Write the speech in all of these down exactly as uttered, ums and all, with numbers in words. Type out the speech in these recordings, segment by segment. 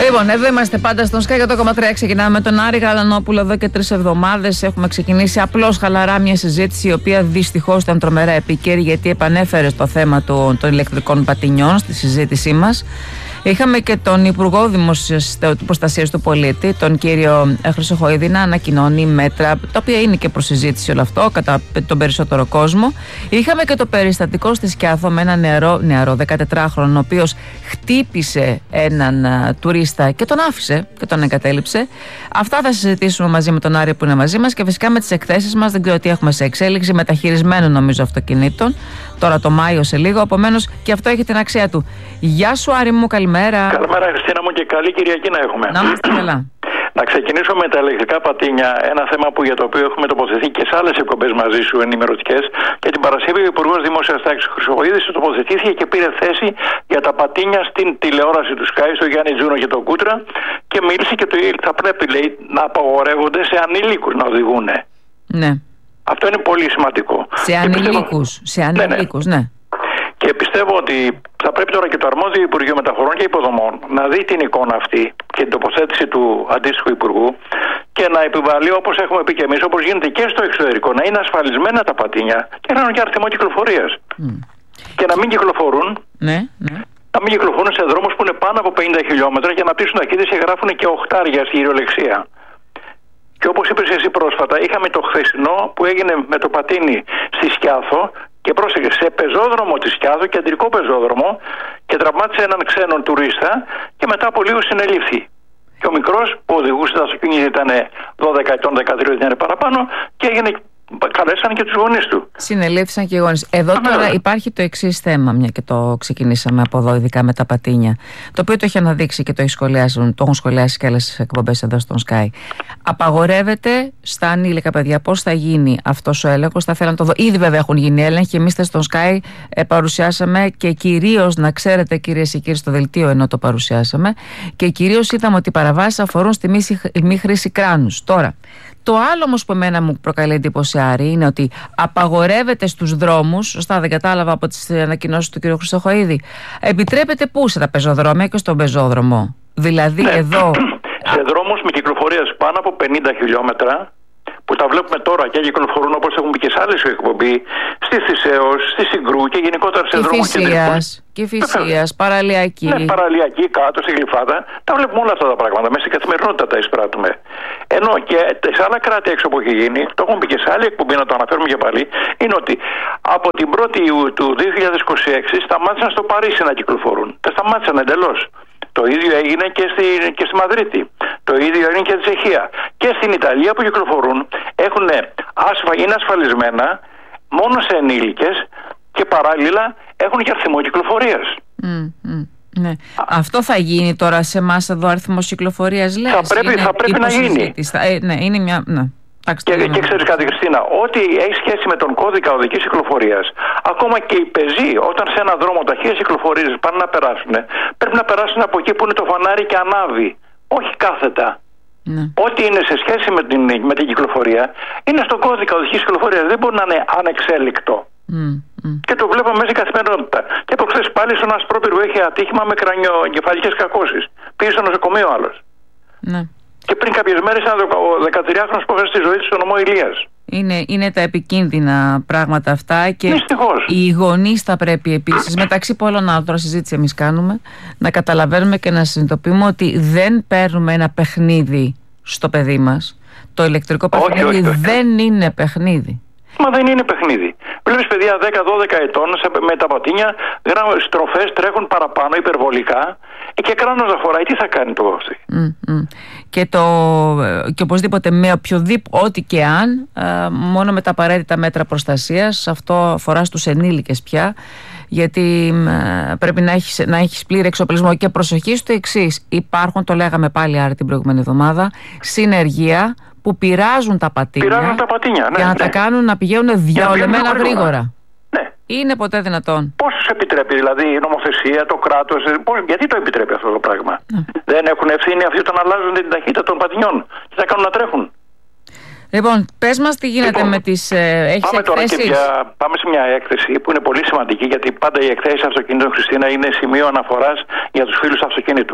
Λοιπόν, εδώ είμαστε πάντα στον Sky εκατό κόμμα τρία. Ξεκινάμε με τον Άρη Γαλανόπουλο εδώ και τρεις εβδομάδες. Έχουμε ξεκινήσει απλώς χαλαρά μια συζήτηση, η οποία δυστυχώς ήταν τρομερά επίκαιρη, γιατί επανέφερε στο θέμα του, των ηλεκτρικών πατινιών στη συζήτησή μας. Είχαμε και τον Υπουργό Δημόσιας Προστασίας του Πολίτη, τον κύριο Χρυσοχοΐδη, να ανακοινώνει μέτρα, τα οποία είναι και προς συζήτηση όλο αυτό, κατά τον περισσότερο κόσμο. Είχαμε και το περιστατικό στη Σκιάθο με έναν νεαρό, νεαρό δεκατετράχρονο, ο οποίος χτύπησε έναν α, τουρίστα και τον άφησε και τον εγκατέλειψε. Αυτά θα συζητήσουμε μαζί με τον Άρη που είναι μαζί μας και φυσικά με τις εκθέσεις μας. Δεν ξέρω τι έχουμε σε εξέλιξη, μεταχειρισμένο νομίζω αυτοκινήτων. Τώρα το Μάιο σε λίγο, επομένως και αυτό έχει την αξία του. Γεια σου Άρη μου, καλημέρα. Καλημέρα Χριστίνα μου και καλή Κυριακή να έχουμε. Να είμαστε καλά. Να ξεκινήσω με τα ηλεκτρικά πατίνια, ένα θέμα που για το οποίο έχουμε τοποθετηθεί και σε άλλες εκπομπές μαζί σου ενημερωτικές. Και την Παρασκευή ο Υπουργός Δημόσιας Τάξης Χρυσοχοΐδης τοποθετήθηκε και πήρε θέση για τα πατίνια στην τηλεόραση του Sky, στο Γιάννη Τζούνο και τον Κούτρα, και μίλησε και το θα πρέπει, λέει, να απαγορεύονται σε ανήλικους να οδηγούν. Ναι. Αυτό είναι πολύ σημαντικό. Σε ανηλίκους, πιστεύω... σε ανηλίκους, ναι, ναι. ναι. Και πιστεύω ότι θα πρέπει τώρα και το αρμόδιο Υπουργείο Μεταφορών και Υποδομών να δει την εικόνα αυτή και την τοποθέτηση του αντίστοιχου Υπουργού και να επιβάλλει, όπως έχουμε πει και εμείς, όπως γίνεται και στο εξωτερικό, να είναι ασφαλισμένα τα πατίνια και να έχουν και αριθμό κυκλοφορίας. Mm. Και να μην κυκλοφορούν. Ναι, ναι. Να μην κυκλοφορούν σε δρόμους που είναι πάνω από πενήντα χιλιόμετρα για να πείσουν ταχύτητες και γράφουν και οχτάρια στη γυριολεξία. Και όπως είπες εσύ πρόσφατα, είχαμε το χθεσινό που έγινε με το πατίνι στη Σκιάθο. Και πρόσεχε, σε πεζόδρομο της Σκιάθο, κεντρικό πεζόδρομο, και τραυμάτισε έναν ξένον τουρίστα και μετά από λίγο συνελήφθη. Και ο μικρός που οδηγούσε τα αυτοκίνητα ήταν δώδεκα ετών, δεκατρία ήταν παραπάνω και έγινε, καλέσαν και τους γονείς του. Συνελήφθησαν και οι γονείς. Εδώ Α, τώρα ναι. υπάρχει το εξής θέμα, μια και το ξεκινήσαμε από εδώ, ειδικά με τα πατίνια, το οποίο το έχει αναδείξει και το, έχει σχολιάσει, το έχουν σχολιάσει και άλλες εκπομπές εδώ στον Sky. Απαγορεύεται στα ανήλικα παιδιά. Πώς θα γίνει αυτός ο έλεγχος, θα θέλω να το δω. Ήδη βέβαια έχουν γίνει έλεγχοι. Εμείς στον Sky ε, παρουσιάσαμε και κυρίως, να ξέρετε κυρίες και κύριοι, στο δελτίο ενώ το παρουσιάσαμε, και κυρίως είδαμε ότι οι παραβάσεις αφορούν στη μη, μη χρήση κράνους. Τώρα, το άλλο όμως που εμένα μου προκαλεί εντύπωση, Άρη, είναι ότι απαγορεύεται στους δρόμους, σωστά δεν κατάλαβα από τις ανακοινώσεις του κ. Χρυσοχοΐδη, επιτρέπεται πού, σε τα πεζοδρόμια και στον πεζόδρομο. Δηλαδή ναι. εδώ... Σε δρόμους με κυκλοφορίας πάνω από πενήντα χιλιόμετρα, που τα βλέπουμε τώρα και κυκλοφορούν, όπως έχουν πει και σε άλλες εκπομπή, στη Θησέως, στη Συγκρού και γενικότερα σε δρόμους κεντρικούς. Και Φυσίας, παραλιακή. Ναι, παραλιακή, κάτω, στη Γλυφάδα. Τα βλέπουμε όλα αυτά τα πράγματα. Μέσα στην καθημερινότητα τα εισπράττουμε. Ενώ και σε άλλα κράτη έξω που έχει γίνει, το έχουμε πει και σε άλλη εκπομπή, να το αναφέρουμε και πάλι, είναι ότι από την πρώτη Ιουνίου του δύο χιλιάδες είκοσι έξι σταμάτησαν στο Παρίσι να κυκλοφορούν. Τα σταμάτησαν εντελώς. Το ίδιο έγινε και στη, και στη Μαδρίτη. Το ίδιο έγινε και στη Τσεχία. Και στην Ιταλία που κυκλοφορούν έχουν, ασφα, είναι ασφαλισμένα μόνο σε ενήλικες και παράλληλα έχουν και αριθμό κυκλοφορίας. Mm, mm, ναι. Αυτό θα γίνει τώρα σε εμάς εδώ, αριθμός κυκλοφορίας, λες? Θα πρέπει, θα πρέπει να γίνει. Ε, ναι, είναι μια... Ναι. Και, και ξέρεις κάτι, Χριστίνα, ό,τι έχει σχέση με τον κώδικα οδικής κυκλοφορίας, ακόμα και οι πεζοί, όταν σε έναν δρόμο ταχείας κυκλοφορίας πάνε να περάσουν, πρέπει να περάσουν από εκεί που είναι το φανάρι και ανάβει, όχι κάθετα. Ναι. Ό,τι είναι σε σχέση με την, με την κυκλοφορία είναι στον κώδικα οδικής κυκλοφορίας, δεν μπορεί να είναι ανεξέλικτο. Mm, mm. Και το βλέπαμε μέσα στην καθημερινότητα. Και προχθές πάλι στον Ασπρόπυργο είχε ατύχημα με κρανιοεγκεφαλικές κακώσεις. Πήγε στο νοσοκομείο άλλος. Ναι. Και πριν κάποιες μέρες ήταν ο δεκατριάχρονος που έχασε τη ζωή του στο νομό Ηλίας. Είναι, είναι τα επικίνδυνα πράγματα αυτά και δυστυχώς. Οι γονείς θα πρέπει επίσης, μεταξύ πολλών άλλων, τώρα συζήτηση εμείς κάνουμε, να καταλαβαίνουμε και να συνειδητοποιούμε ότι δεν παίρνουμε ένα παιχνίδι στο παιδί μας. Το ηλεκτρικό παιχνίδι όχι, όχι, όχι. δεν είναι παιχνίδι. Μα δεν είναι παιχνίδι. Βλέπεις παιδιά δέκα δώδεκα ετών με τα πατίνια, στροφές τρέχουν παραπάνω υπερβολικά και κράνος να χωράει. Τι θα κάνει το αυτό? Mm, mm. Και, το, και οπωσδήποτε με οποιοδήποτε, ό,τι και αν, μόνο με τα απαραίτητα μέτρα προστασίας. Αυτό αφορά στους ενήλικες πια, γιατί πρέπει να έχεις, να έχεις πλήρη εξοπλισμό. Και προσοχή στο εξής: υπάρχουν, το λέγαμε πάλι Άρη την προηγούμενη εβδομάδα, συνεργεία που πειράζουν τα πατίνια, πειράζουν τα πατίνια ναι, για να ναι. τα κάνουν να πηγαίνουν διαολεμένα γρήγορα. Ναι. Είναι ποτέ δυνατόν? Πώς τους επιτρέπει δηλαδή η νομοθεσία, το κράτος, πώς, γιατί το επιτρέπει αυτό το πράγμα? Ναι. Δεν έχουν ευθύνη αυτοί όταν αλλάζουν την ταχύτητα των πατινιών και θα κάνουν να τρέχουν? Λοιπόν, πες μας τι γίνεται λοιπόν, με τις ε, έχεις πάμε εκθέσεις. Τώρα και πια, πάμε σε μια έκθεση που είναι πολύ σημαντική, γιατί πάντα οι εκθέσεις αυτοκινήτων, Χριστίνα, είναι σημείο αναφοράς για τους φίλους αυτοκίνητου.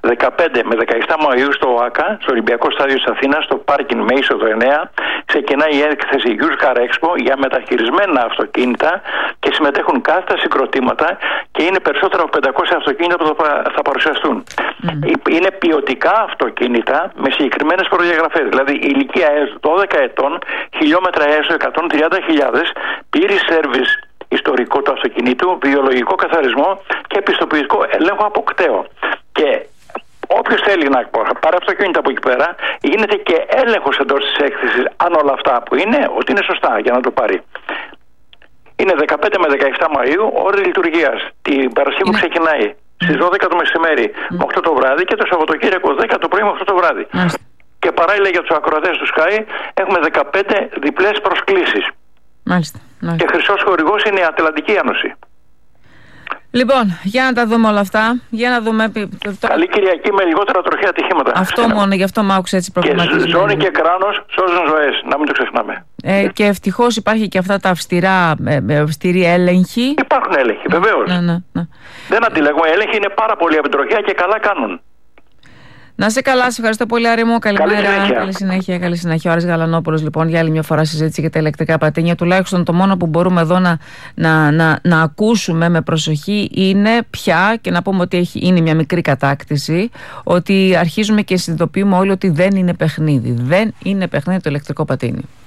δεκαπέντε με δεκαεπτά Μαΐου στο ΟΑΚΑ, στο Ολυμπιακό Στάδιο της Αθήνας, στο πάρκινγκ με είσοδο εννέα, ξεκινάει η έκθεση Used Car Expo για μεταχειρισμένα αυτοκίνητα και συμμετέχουν κάθετα συγκροτήματα και είναι περισσότερα από πεντακόσια αυτοκίνητα που θα παρουσιαστούν. Mm. Είναι ποιοτικά αυτοκίνητα με συγκεκριμένες προδιαγραφές. Δηλαδή ηλικία έως δώδεκα ετών, χιλιόμετρα έως εκατόν τριάντα χιλιάδες, πλήρη σέρβις ιστορικό του αυτοκινήτου, βιολογικό καθαρισμό και επιστοποιητικό έλεγχο από κταίο. Και όποιος θέλει να πάρει αυτοκίνητα από εκεί πέρα, γίνεται και έλεγχος εντός της έκθεσης αν όλα αυτά που είναι, ότι είναι σωστά για να το πάρει. Είναι δεκαπέντε με δεκαεπτά Μαΐου, ώρες λειτουργίας. Την Παρασκευή που ξεκινάει στις δώδεκα το μεσημέρι με οκτώ το βράδυ και το Σαββατοκύριακο δέκα το πρωί με οκτώ το βράδυ. Mm. Και παράλληλα για τους ακροατές του Sky έχουμε δεκαπέντε διπλές προσκλήσεις. Μάλιστα, μάλιστα. Και χρυσός χορηγός είναι η Ατλαντική Ένωση. Λοιπόν, για να τα δούμε όλα αυτά. Για να δούμε. Καλή Κυριακή με λιγότερα τροχαία ατυχήματα. Αυτό μόνο, γι' αυτό μ' άκουσα έτσι προβληματισμένο. Και ζώνη και κράνος σώζουν ζωές, να μην το ξεχνάμε. Ε, και ευτυχώς υπάρχει και αυτά τα αυστηρά, ε, αυστηροί έλεγχοι. Υπάρχουν έλεγχοι, βεβαίως. Ναι, ναι, ναι. Δεν αντιλέγουμε, οι έλεγχοι είναι πάρα πολύ από την τροχέα και καλά κάνουν. Να σε καλά, σε ευχαριστώ πολύ, Άρη μου. Καλημέρα. Καλή συνέχεια. Καλή συνέχεια, καλή συνέχεια. Ο Άρης Γαλανόπουλος, λοιπόν, για άλλη μια φορά συζήτηση για τα ηλεκτρικά πατίνια. Τουλάχιστον το μόνο που μπορούμε εδώ να, να, να, να ακούσουμε με προσοχή είναι πια, και να πούμε ότι έχει, είναι μια μικρή κατάκτηση, ότι αρχίζουμε και συνειδητοποιούμε όλοι ότι δεν είναι παιχνίδι. Δεν είναι παιχνίδι το ηλεκτρικό πατίνι.